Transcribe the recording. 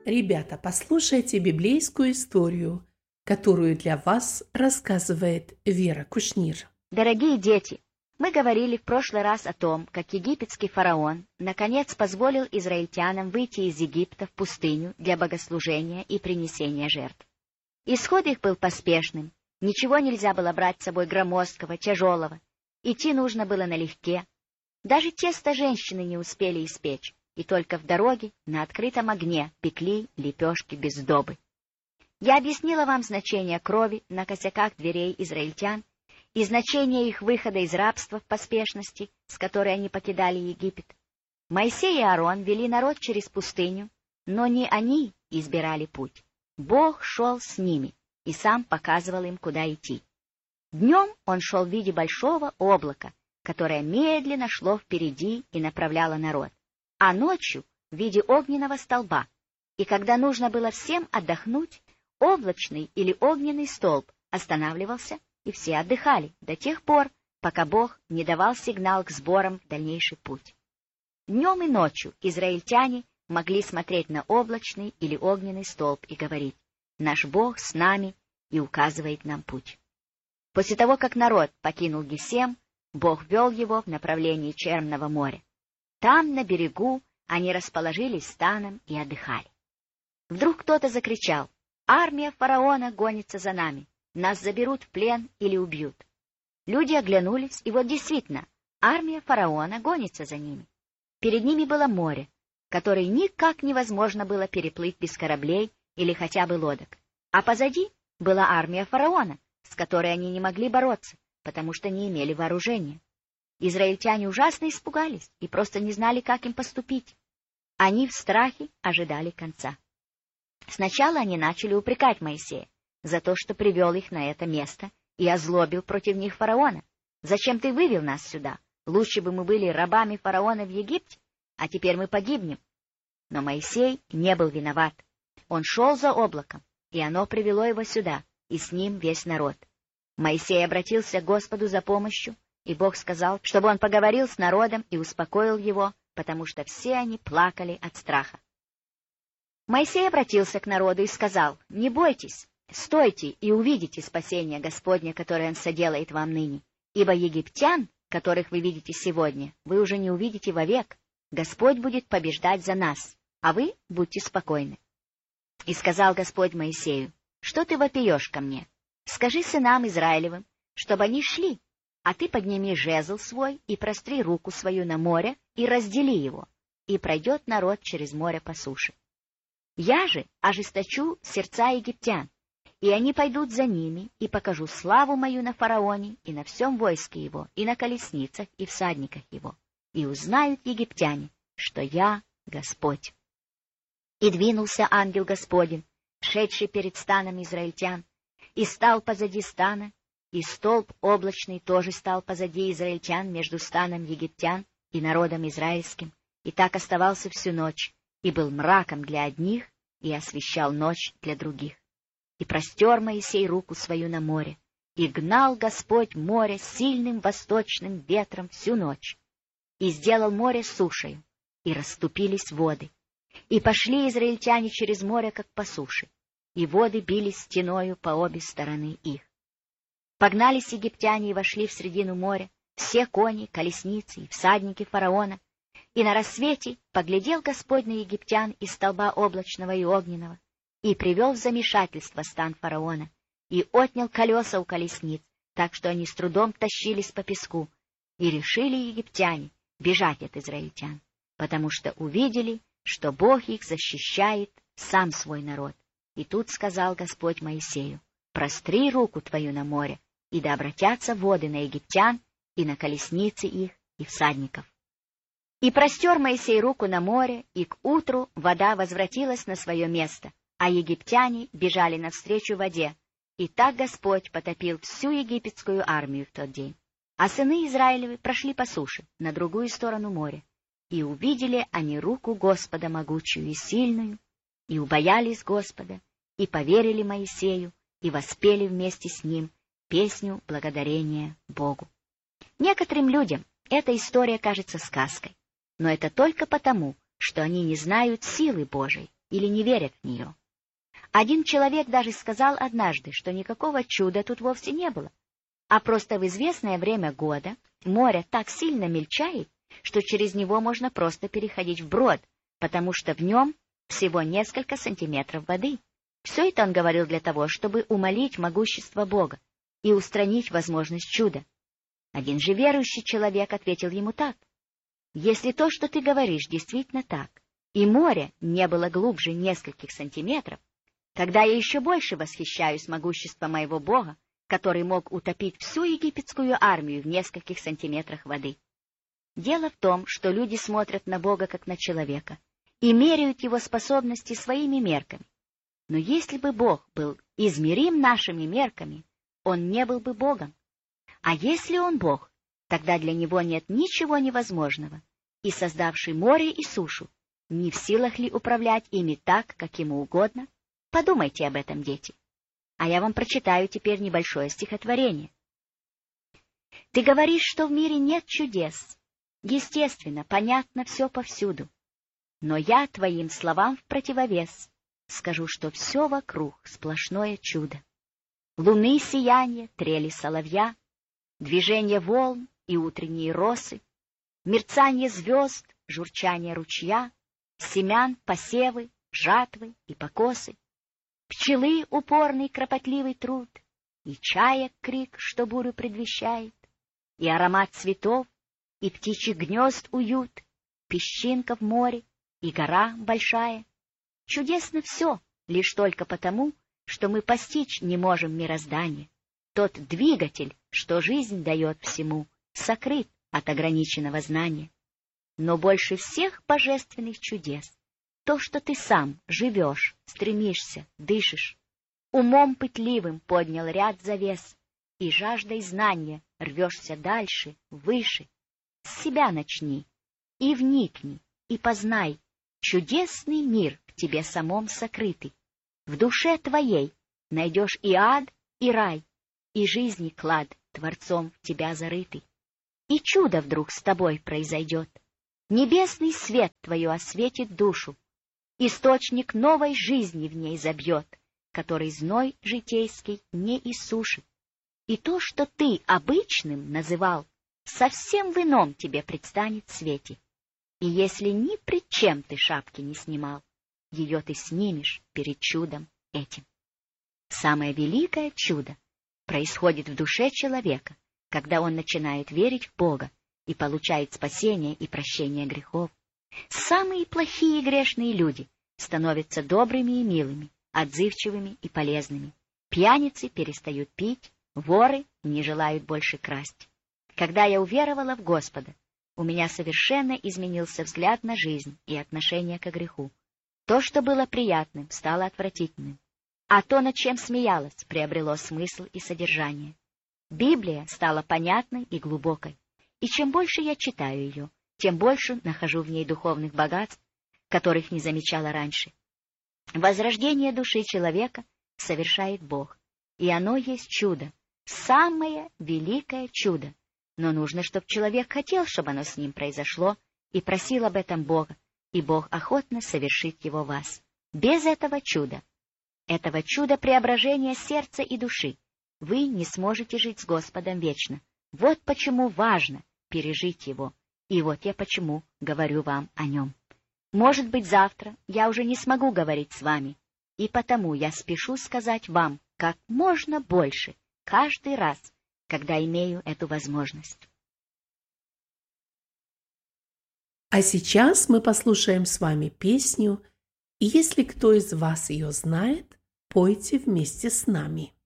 Ребята, послушайте библейскую историю, которую для вас рассказывает Вера Кушнир. Дорогие дети, мы говорили в прошлый раз о том, как египетский фараон наконец позволил израильтянам выйти из Египта в пустыню для богослужения и принесения жертв. Исход их был поспешным, ничего нельзя было брать с собой громоздкого, тяжелого, идти нужно было налегке. Даже тесто женщины не успели испечь, и только в дороге на открытом огне пекли лепешки без сдобы. Я объяснила вам значение крови на косяках дверей израильтян и значение их выхода из рабства в поспешности, с которой они покидали Египет. Моисей и Аарон вели народ через пустыню, но не они избирали путь. Бог шел с ними и сам показывал им, куда идти. Днем он шел в виде большого облака, которое медленно шло впереди и направляло народ, а ночью в виде огненного столба. И когда нужно было всем отдохнуть, облачный или огненный столб останавливался, и все отдыхали до тех пор, пока Бог не давал сигнал к сборам в дальнейший путь. Днем и ночью израильтяне могли смотреть на облачный или огненный столб и говорить: «Наш Бог с нами и указывает нам путь». После того, как народ покинул Гесем, Бог вел его в направлении Черного моря. Там, на берегу, они расположились станом и отдыхали. Вдруг кто-то закричал: «Армия фараона гонится за нами! Нас заберут в плен или убьют!» Люди оглянулись, и вот действительно, армия фараона гонится за ними. Перед ними было море, которое никак невозможно было переплыть без кораблей или хотя бы лодок. А позади была армия фараона, с которой они не могли бороться, потому что не имели вооружения. Израильтяне ужасно испугались и просто не знали, как им поступить. Они в страхе ожидали конца. Сначала они начали упрекать Моисея за то, что привел их на это место и озлобил против них фараона. «Зачем ты вывел нас сюда? Лучше бы мы были рабами фараона в Египте, а теперь мы погибнем». Но Моисей не был виноват. Он шел за облаком, и оно привело его сюда, и с ним весь народ. Моисей обратился к Господу за помощью, и Бог сказал, чтобы он поговорил с народом и успокоил его, потому что все они плакали от страха. Моисей обратился к народу и сказал: «Не бойтесь, стойте и увидите спасение Господне, которое Он соделает вам ныне, ибо египтян, которых вы видите сегодня, вы уже не увидите вовек. Господь будет побеждать за нас, а вы будьте спокойны». И сказал Господь Моисею: «Что ты вопиешь ко мне? Скажи сынам Израилевым, чтобы они шли, а ты подними жезл свой и простри руку свою на море и раздели его, и пройдет народ через море по суше. Я же ожесточу сердца египтян, и они пойдут за ними, и покажу славу мою на фараоне и на всем войске его, и на колесницах, и всадниках его, и узнают египтяне, что я Господь». И двинулся ангел Господень, шедший перед станом израильтян, и стал позади стана, и столб облачный тоже стал позади израильтян между станом египтян и народом израильским, и так оставался всю ночь, и был мраком для одних, и освещал ночь для других. И простер Моисей руку свою на море, и гнал Господь море сильным восточным ветром всю ночь, и сделал море сушею, и расступились воды, и пошли израильтяне через море, как по суше, и воды бились стеною по обе стороны их. Погнались египтяне и вошли в средину моря, все кони, колесницы и всадники фараона, и на рассвете поглядел Господь на египтян из столба облачного и огненного, и привел в замешательство стан фараона, и отнял колеса у колесниц, так что они с трудом тащились по песку, и решили египтяне бежать от израильтян, потому что увидели, что Бог их защищает, сам свой народ. И тут сказал Господь Моисею: «Простри руку твою на море, и да обратятся воды на египтян и на колесницы их и всадников». И простер Моисей руку на море, и к утру вода возвратилась на свое место, а египтяне бежали навстречу воде. И так Господь потопил всю египетскую армию в тот день. А сыны Израилевы прошли по суше, на другую сторону моря, и увидели они руку Господа могучую и сильную, и убоялись Господа, и поверили Моисею, и воспели вместе с ним песню благодарения Богу. Некоторым людям эта история кажется сказкой, но это только потому, что они не знают силы Божией или не верят в нее. Один человек даже сказал однажды, что никакого чуда тут вовсе не было, а просто в известное время года море так сильно мельчает, что через него можно просто переходить вброд, потому что в нем всего несколько сантиметров воды. Все это он говорил для того, чтобы умолить могущество Бога и устранить возможность чуда. Один же верующий человек ответил ему так: «Если то, что ты говоришь, действительно так, и море не было глубже нескольких сантиметров, тогда я еще больше восхищаюсь могуществом моего Бога, который мог утопить всю египетскую армию в нескольких сантиметрах воды». Дело в том, что люди смотрят на Бога как на человека и меряют его способности своими мерками. Но если бы Бог был измерим нашими мерками, он не был бы Богом. А если он Бог, тогда для него нет ничего невозможного, и создавший море и сушу не в силах ли управлять ими так, как ему угодно? Подумайте об этом, дети. А я вам прочитаю теперь небольшое стихотворение. «Ты говоришь, что в мире нет чудес. Естественно, понятно все повсюду. Но я твоим словам в противовес скажу, что все вокруг сплошное чудо. Луны сияние, трели соловья, движение волн и утренние росы, мерцание звезд, журчание ручья, семян, посевы, жатвы и покосы, пчелы упорный кропотливый труд, и чаек крик, что бурю предвещает, и аромат цветов, и птичьих гнезд уют, песчинка в море, и гора большая. Чудесно все, лишь только потому, что мы постичь не можем мироздание. Тот двигатель, что жизнь дает всему, сокрыт от ограниченного знания. Но больше всех божественных чудес то, что ты сам живешь, стремишься, дышишь. Умом пытливым поднял ряд завес, и жаждой знания рвешься дальше, выше. С себя начни, и вникни, и познай чудесный мир в тебе самом сокрытый. В душе твоей найдешь и ад, и рай, и жизни клад Творцом в тебя зарытый. И чудо вдруг с тобой произойдет. Небесный свет твою осветит душу, источник новой жизни в ней забьет, который зной житейский не иссушит. И то, что ты обычным называл, совсем в ином тебе предстанет свете. И если ни пред чем ты шапки не снимал, ее ты снимешь перед чудом этим. Самое великое чудо происходит в душе человека, когда он начинает верить в Бога и получает спасение и прощение грехов. Самые плохие и грешные люди становятся добрыми и милыми, отзывчивыми и полезными. Пьяницы перестают пить, воры не желают больше красть. Когда я уверовала в Господа, у меня совершенно изменился взгляд на жизнь и отношение к греху. То, что было приятным, стало отвратительным, а то, над чем смеялась, приобрело смысл и содержание. Библия стала понятной и глубокой, и чем больше я читаю ее, тем больше нахожу в ней духовных богатств, которых не замечала раньше. Возрождение души человека совершает Бог, и оно есть чудо, самое великое чудо. Но нужно, чтобы человек хотел, чтобы оно с ним произошло, и просил об этом Бога, и Бог охотно совершит его в вас. Без этого чуда преображения сердца и души, вы не сможете жить с Господом вечно. Вот почему важно пережить его, и вот я почему говорю вам о нем. Может быть, завтра я уже не смогу говорить с вами, и потому я спешу сказать вам как можно больше каждый раз, когда имею эту возможность. А сейчас мы послушаем с вами песню, и если кто из вас ее знает, пойте вместе с нами.